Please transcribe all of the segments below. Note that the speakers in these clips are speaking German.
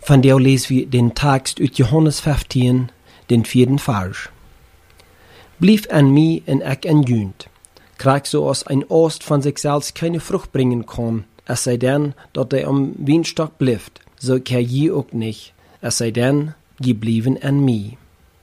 Van der lezen we den tekst uit Johannes 15, den 4. vers. Blijf aan mij en ik aan junt. Krijg zoals een oost van zichzelf keine vrucht brengen kan, es sei denn, dat hij am Wienstok blijft, so kan je ook niet, es sei denn, je blijven aan mij.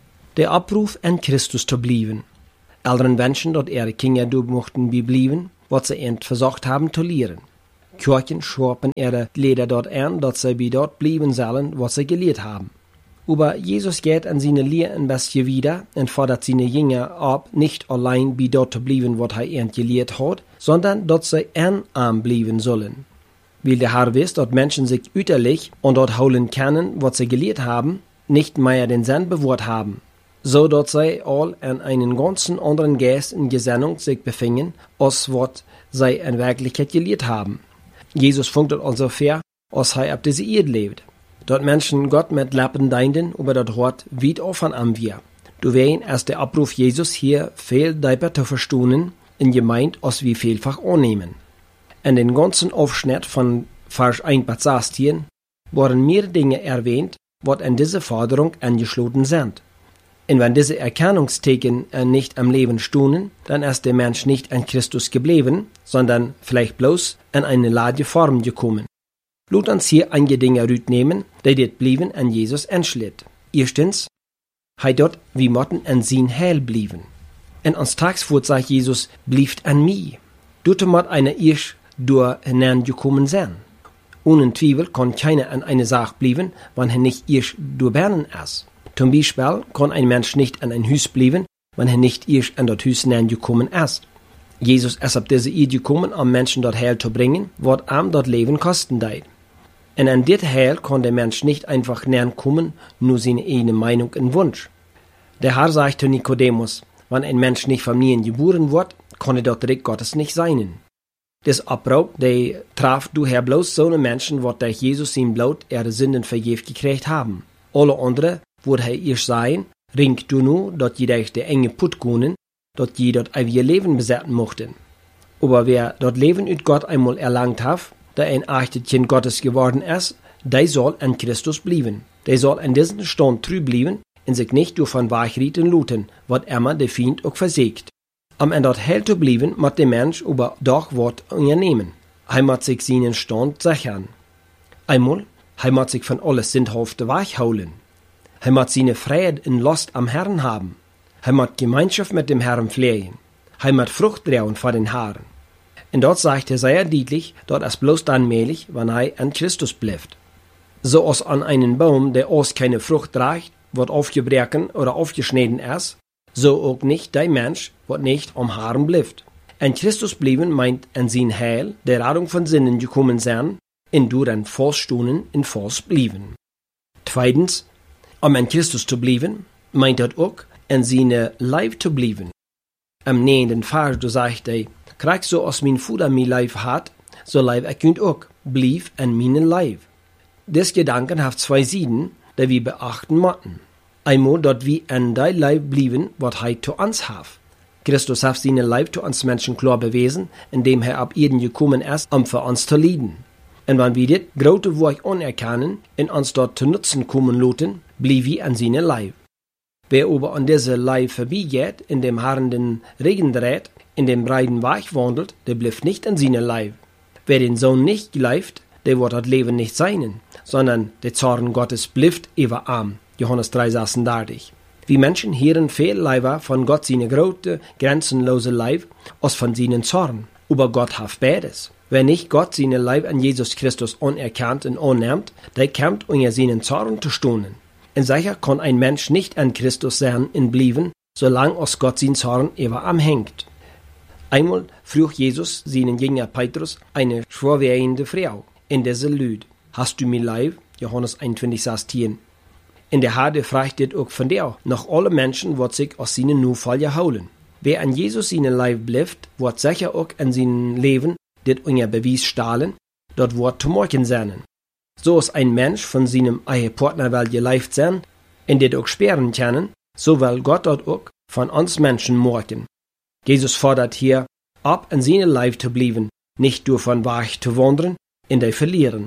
De oproep aan Christus te blijven. Eltern wensen dat ihre Kinder door mochten blijven, wat ze end versucht haben te leren. Kirchen schorpen ihre Leder dort an, dat zij bij dort blijven zullen, wat ze geleerd haben. Aber Jesus geht an seine Lehre ein bisschen wieder und fordert seine Jünger ab, nicht allein bei dort zu bleiben, was er gelehrt hat, sondern dass sie arm bleiben sollen. Weil der Herr weiß, dass Menschen sich uiterlich und dort holen können, was sie gelehrt haben, nicht mehr den Sinn bewahrt haben, so dass sie all an einen ganzen anderen Geist in Gesinnung sich befinden, als was sie in Wirklichkeit gelehrt haben. Jesus funkt also fair, als er auf diese Erde lebt. Dort Menschen Gott mit Lappen dienen, aber dort hört weit offen an wir. Du wehen, als der Abruf Jesus hier viel deeper zu verstehen, in gemeint, als wir vielfach annehmen. In den ganzen Aufschnitt von Vers 1 bis 16 wurden mehr Dinge erwähnt, was in diese Forderung angeschlossen sind. Und wenn diese Erkennungsteken nicht am Leben stunden, dann ist der Mensch nicht an Christus geblieben, sondern vielleicht bloß in eine lade Form gekommen. Laat uns hier einige Dinge rütnehmen, die dit blieben an Jesus entschlitt. Erstens, hij dort wie motten an sein Heil blieben. In ons Tagswort sagt Jesus, blieft an mij. Dort mot eine erst durch hineingekommen sein. Ohne Zweifel kann keiner an eine Sache blieben, wenn er nicht erst durchbernen ist. Zum Beispiel kann ein Mensch nicht an ein Haus blieben, wenn er nicht erst an das Haus hineingekommen ist. Jesus ist auf diese Erde gekommen, um Menschen dort Heil zu bringen, was ihm dort Leben kosten deit. Und an dit Heil kann der Mensch nicht einfach näher kommen, nur seine eigene Meinung und Wunsch. Der Herr sagt zu Nikodemus, wenn ein Mensch nicht von mir geboren wird, kann er dort Reich Gottes nicht sein. Das Abbruch, der traf du her bloß so eine Menschen, wat durch Jesus sein Blut ihre Sünden vergeben gekriegt haben. Alle andere, wird er erst sein, ringt du nur, dat je durch der enge Put können, dat je dort ewige Leben besetzen mochten. Aber wer dort Leben ut Gott einmal erlangt hat, der ein echtes Kind Gottes geworden ist, der soll an Christus bleiben. Der soll an diesen Stand treu bleiben und sich nicht durch von Wachrieten luten, was immer der Feind auch versägt. Am Ende dort Heil zu bleiben, muss der Mensch aber doch was unternehmen. Er muss sich seinen Stand sichern. Einmal, er muss sich von alles Sündhafte wegholen. Er muss seine Freiheit in Lust am Herrn haben. Er muss Gemeinschaft mit dem Herrn pflegen. Er muss Frucht tragen vor den Herrn. Und dort sagt er sehr deutlich, dort ist bloß dann möglich, wenn er an Christus bleibt. So als an einen Baum, der aus keine Frucht trägt, wird aufgebrochen oder aufgeschnitten ist, so auch nicht der Mensch, wird nicht am Herrn bleibt. An Christus bleiben meint an sein Heil, der Rettung von Sinnen gekommen sein, und durch ein Forststunden in Forst bleiben. Zweitens, um an Christus zu bleiben, meint er auch, an seine Leib zu bleiben. Am nächsten Vers, du sagst er, krieg so als mein Vater mein Leib hat, so Leib ich könnt auch, blieb an meinen Leib. Des Gedanken hat zwei Seiten, die wir beachten müssen. Einmal, dort wir an dein Leib blieben, was er zu uns hat. Christus hat seinen Leib zu uns Menschen klar bewiesen, indem er ab Erden gekommen ist, um für uns zu leiden. Und wenn wir das große Werk anerkennen und uns dort zu nutzen kommen lassen, blieb wir an seinen Leib. Wer aber an diese Leib vorbeigeht, in dem Herrn den Regen dreht, in dem breiten Weg wandelt, der bleibt nicht an seinen Leib. Wer den Sohn nicht gleift, der wird das Leben nicht sein, sondern der Zorn Gottes bleibt über arm. Johannes 3,36. Wir Menschen hören viel lieber von Gott seine große, grenzenlose Leib, als von seinen Zorn. Aber Gott hat beides. Wer nicht Gott seine Leib an Jesus Christus anerkannt und annimmt, der kommt unter seinen Zorn zu stohnen. Und sicher kann ein Mensch nicht an Christus sein und bleiben, solange aus Gott sein Zorn über ihm hängt. Einmal frug Jesus seinen Jünger Petrus eine schwerwegende Frau, in dieser Lüd, hast du mir Leib? Johannes 21,16. In der Herde fragt dit auch von dir, nach alle Menschen, wat sich aus seinen Nufall holen. Wer an Jesus seinen Leib bleibt, wird sicher auch an seinem Leben dit unser Beweis stahlen, dort wird zu morgen sein. So ist ein Mensch von seinem eigenen Partner will geleift sein, in dit auch sperren können, so will Gott dort auch von uns Menschen morgen. Jesus fordert hier, ab an seinem Leib zu bleiben, nicht durch von Weg zu wandern, in der verlieren.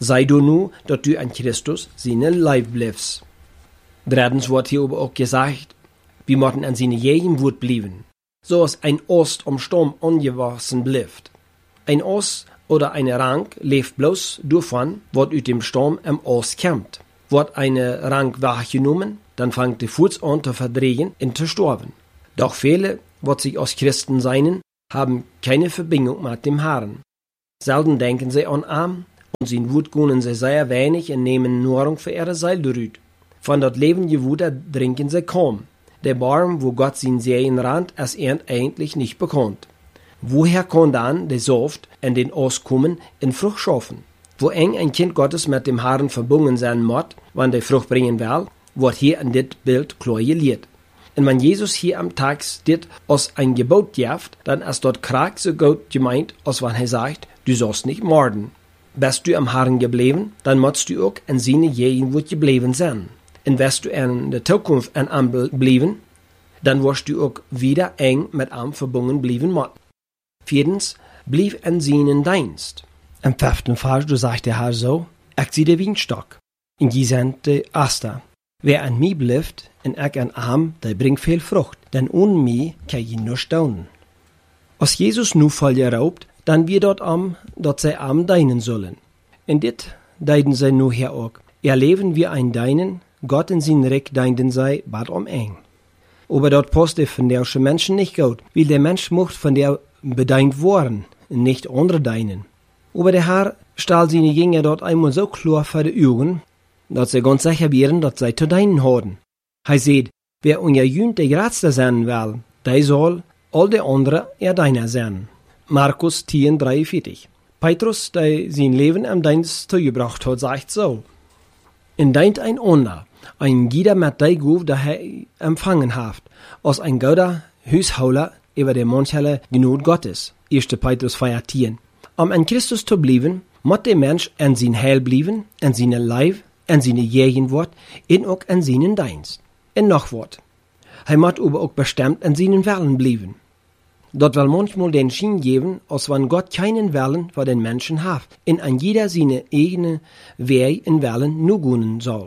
Sei du nu, dat du an Christus seine Leib bliefst. Drittens wordt hier aber auch gesagt, wir mochten an seine Jegen Wut blieben, so als ein Ost am Sturm ungewassen blieft. Ein Ost oder eine Rank lebt bloß davon, wat uit dem Sturm am Ost kommt. Wird eine Rank wahrgenommen, dann fängt die Fuß an zu verdrehen und zu sterben. Doch viele, wat sich als Christen seien, haben keine Verbindung mit dem Herrn. Selten denken sie an Arm, und sin Wut können sie sehr wenig und nehmen Nahrung für ihre Seele durch. Von dort lebende Wut trinken sie kaum. Der Baum, wo Gott sin Seen rannt, ist eigentlich nicht bekannt. Woher kann dann der Saft in den Ost kommen in Frucht schaffen? Wo eng ein Kind Gottes mit dem Herrn verbunden sein muss, wann der Frucht bringen will, wird hier in dit Bild klar gelehrt. Und wenn Jesus hier am Tag dit als ein Gebot jaft, dann ist dort krag so gut gemeint, als wenn er sagt, du sollst nicht morden. Bist du am Herrn geblieben, dann musst du auch in seine Gegenwart geblieben sein. Und wirst du in der Zukunft an ihm bleiben, dann wirst du auch wieder eng mit ihm verbunden bleiben müssen. Viertens, blieb in seinen Dienst. Im 5. Vers, du sagst der Herr so, ich sehe den Weinstock. In die Aster. Wer an mir bleibt, und ich an ihm, der bringt viel Frucht, denn ohne mich kann ich nur staunen. Als Jesus nu voll geraubt, dann wird dort dat sie am deinen sollen. In dit deiden sie nu her auch. Erleben wir ein Deinen, Gott in sein Reck deinen sei, bad eng. Aber dort passt der von der Menschen nicht gut, weil der Mensch mocht von der bedeint worden, nicht andere Deinen. Aber der Herr stahl seine Jünger dort einmal so klar vor die Augen, dass sie ganz sicher wären, dass sie zu deinen haben. Er sagt, wer unser Jünd der Gradste sein will, der soll all die anderen deiner sein. Markus 10,43. Petrus, der sein Leben am Dienst zugebracht hat, sagt so: In deint ein Ander, ein jeder mit der Gabe, der er empfangen hat, als ein guter Hushouder über der mancherlei Gnade Gottes. 1. Petrus 4,10. An Christus zu bleiben, muss der Mensch an sein Heil bleiben, an seine Leib, an seine Gegenwart und auch an seinen Dienst. Und noch Wort. Er muss aber auch bestimmt an seinen Willen bleiben. Dort will manchmal den Schein geben, als wenn Gott keinen Willen für den Menschen hat, und an jeder seine eigene Weg in Willen nur gönnen soll.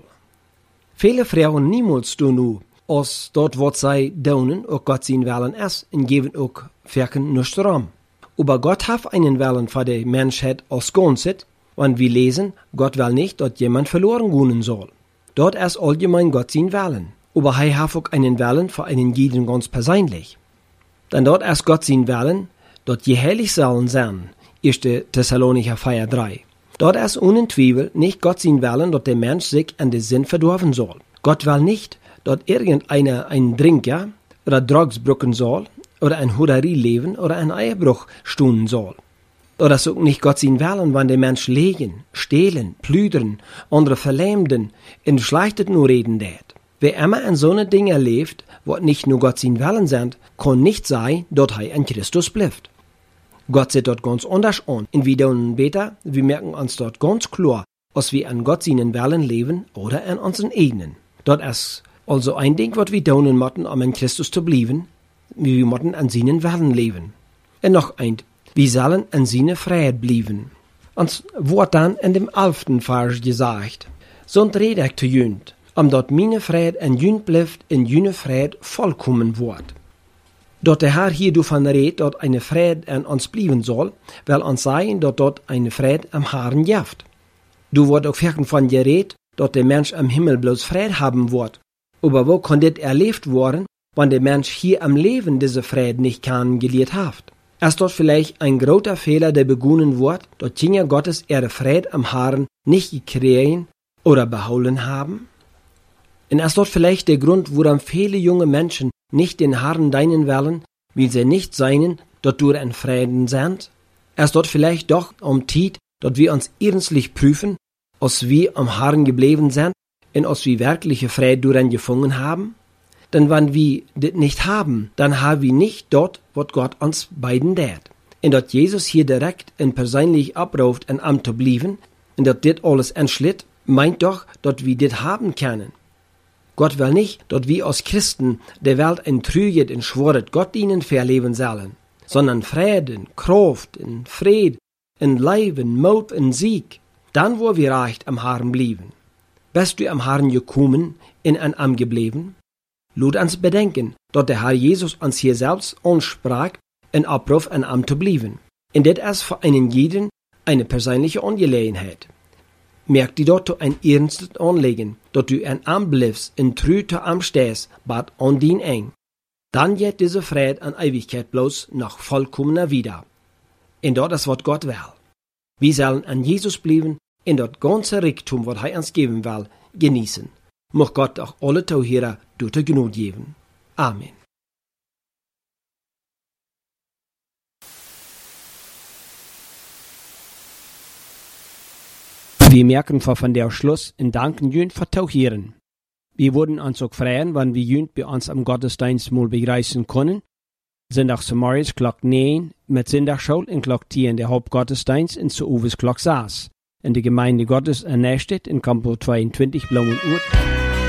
Viele Frauen niemals tun nur, als dort wat sie tun, auch Gott sein Willen ist, und geben auch Werken nicht Raum. Aber Gott hat einen Willen für die Menschheit als Ganzes, und wir lesen, Gott will nicht, dass jemand verloren gehen soll. Dort ist allgemein Gott sein Willen. Aber er hat auch einen Willen für einen jeden ganz persönlich. Denn dort ist Gott sein Willen, dort je heilig sollen sein. 1. Thessalonicher 4,3. Dort ist ohne Zweifel nicht Gott sein Willen, dass der Mensch sich an den Sinn verdorben soll. Gott will nicht, dass irgendeiner ein Trinker oder Drogs brücken soll, oder ein Huderie leben oder ein Ehebruch stunden soll. Oder so nicht Gott sein Willen, wenn der Mensch legen, stehlen, plüdern, andere verlämden, in Schlechtes nur reden tät. Wer immer an so ne Dinge lebt, wo nicht nur Gott sein Willen sind, kann nicht sein, dass er an Christus bleibt. Gott sieht dort ganz anders an. Und wir tun beter, wir merken uns dort ganz klar, ob wir an Gott seinen Willen leben oder an unseren eigenen. Dort ist also ein Ding, was wir tun müssen, um an Christus zu bleiben, wir müssen an seinen Willen leben. Und noch ein, wir sollen an seine Freiheit bleiben. Und wird dann in dem 11. Vers gesagt, so rede ich zu jünd, dort meine Freiheit an jünd bleibt, in jüne Freiheit vollkommen wird. Dort der Herr hier davon redet, dort eine Freiheit an uns bleiben soll, weil uns sein, dort eine Freiheit am Herrn jaft. Du wird auch von geredet, dort der Mensch am Himmel bloß Freiheit haben wird. Aber wo kann das erlebt worden, wenn der Mensch hier am Leben diese Freiheit nicht kennengelernt hat? Ist dort vielleicht ein großer Fehler, der begonnen wird, dort Kinder Gottes ihre Freiheit am Herrn nicht gekriegt oder behalten haben? Und ist dort vielleicht der Grund, woran viele junge Menschen nicht den Herrn deinen wollen, weil sie nicht seinen, dort durch ein Frieden sind? Ist dort vielleicht doch Zeit, dort wir uns ernstlich prüfen, ob wir am Herrn geblieben sind und ob wir wirkliche Frieden durch gefunden haben? Denn wenn wir das nicht haben, dann haben wir nicht dort, was Gott uns beiden tät. Und dort Jesus hier direkt und persönlich abruft, ein Amt zu bleiben, und dort das alles entschlitt, meint doch, dass wir das haben können. Gott will nicht, dass wir als Christen der Welt ein Trüget und schworet Gott ihnen verleben sollen, sondern Frieden, Kraft und Fried, und Leben, Mut und Sieg. Dann wo wir recht am Herrn blieben. Bist du am Herrn gekommen und an ihm geblieben? Laat uns bedenken, dat der Herr Jesus uns hier selbst ansprach, en oproep an ihm zu bleiben. Und das ist für einen jeden eine persönliche Angelegenheit. Merk dir dort ein ernstes Anliegen, dass du an ihm bleibst und treu zu ihm stehst, bad an den eng. Dann geht diese Friede an Ewigkeit bloß noch vollkommener wieder. Und das ist, was Gott will. Wir sollen an Jesus bleiben und das ganze Reichtum, was er uns geben will, genießen. Mag Gott auch alle Zuhörer durch die Gnade geben. Amen. Wir merken von der Schluss und danken Jünd für Zuhören. Wir würden uns auch freuen, wenn wir Jünd bei uns am Gottesdienst mal begrüßen können. Sonntags morgens Glock 9 mit Sonntagsschule und Glock 10 der Hauptgottesdienst in zu Uwes Glock 6. In der Gemeinde Gottes in Nächstedt in Campus 22 Blumenurt.